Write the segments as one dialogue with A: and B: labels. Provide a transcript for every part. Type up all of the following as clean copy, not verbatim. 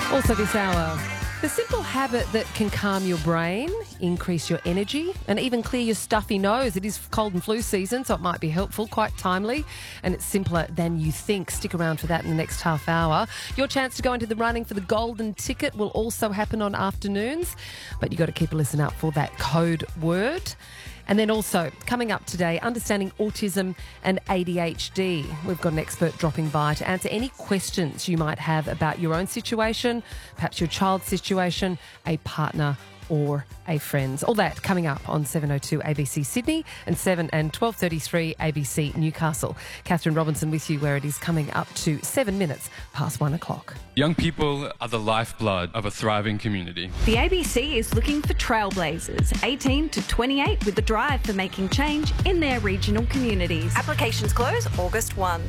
A: Also this hour, the simple habit that can calm your brain, increase your energy and even clear your stuffy nose. It is cold and flu season, so it might be helpful, quite timely, and it's simpler than you think. Stick around for that in the next half hour. Your chance to go into the running for the golden ticket will also happen on afternoons, but you've got to keep a listen out for that code word. And then also, coming up today, understanding autism and ADHD. We've got an expert dropping by to answer any questions you might have about your own situation, perhaps your child's situation, a partner or a friend's. All that coming up on 7:02 ABC Sydney and 7 and 12:33 ABC Newcastle. Catherine Robinson with you where it is coming up to 7 minutes past 1 o'clock.
B: Young people are the lifeblood of a thriving community.
C: The ABC is looking for trailblazers, 18 to 28, with the drive for making change in their regional communities.
D: Applications close August 1.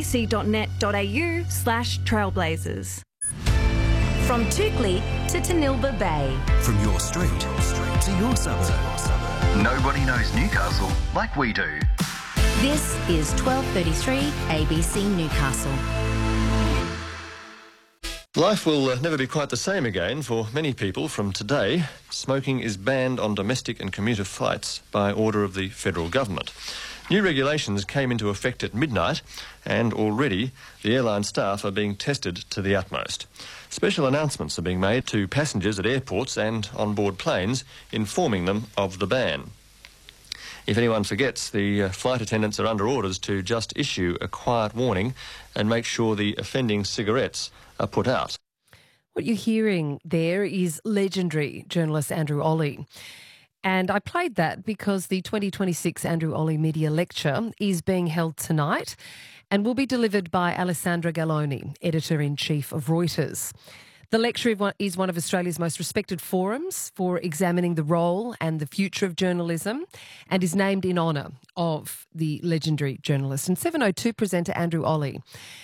C: abc.net.au/trailblazers.
D: From Toukley to Tanilba Bay.
E: From your street to your suburb.
F: Nobody knows Newcastle like we do.
D: This is 12:33 ABC Newcastle.
G: Life will never be quite the same again for many people from today. Smoking is banned on domestic and commuter flights by order of the federal government. New regulations came into effect at midnight and already the airline staff are being tested to the utmost. Special announcements are being made to passengers at airports and on board planes, informing them of the ban. If anyone forgets, the flight attendants are under orders to just issue a quiet warning and make sure the offending cigarettes are put out.
A: What you're hearing there is legendary journalist Andrew Olley. And I played that because the 2026 Andrew Olley Media Lecture is being held tonight and will be delivered by Alessandra Galloni, Editor-in-Chief of Reuters. The lecture is one of Australia's most respected forums for examining the role and the future of journalism and is named in honour of the legendary journalist and 7:02 presenter Andrew Olley.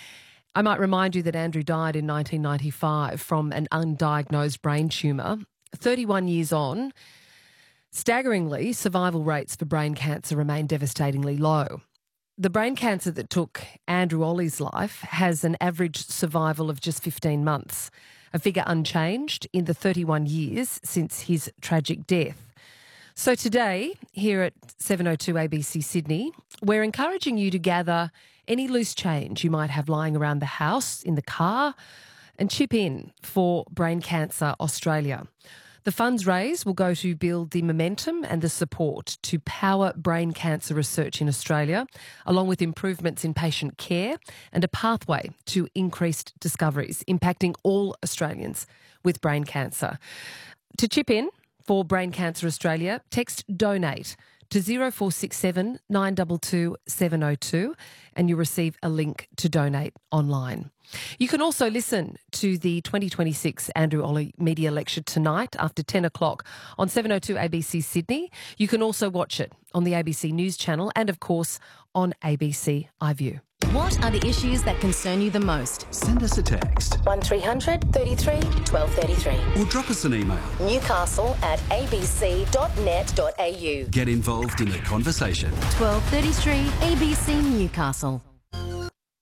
A: I might remind you that Andrew died in 1995 from an undiagnosed brain tumour. 31 years on, staggeringly, survival rates for brain cancer remain devastatingly low. The brain cancer that took Andrew Olley's life has an average survival of just 15 months, a figure unchanged in the 31 years since his tragic death. So today, here at 7:02 ABC Sydney, we're encouraging you to gather any loose change you might have lying around the house, in the car, and chip in for Brain Cancer Australia. The funds raised will go to build the momentum and the support to power brain cancer research in Australia, along with improvements in patient care and a pathway to increased discoveries impacting all Australians with brain cancer. To chip in for Brain Cancer Australia, text DONATE to 0467 922 702 and you'll receive a link to donate online. You can also listen to the 2026 Andrew Olley Media Lecture tonight after 10 o'clock on 7:02 ABC Sydney. You can also watch it on the ABC News channel and, of course, on ABC iView.
D: What are the issues that concern you the most?
E: Send us a text
D: 1300 33 1233.
E: or drop us an email.
D: Newcastle@abc.net.au.
E: Get involved in the conversation.
D: 12:33 ABC Newcastle.